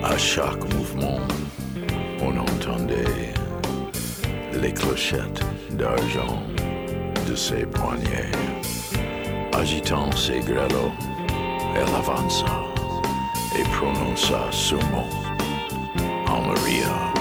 À chaque mouvement, on entendait les clochettes d'argent de ses poignets. Agitant ses grelots, elle avança et prononça ce mot en Maria.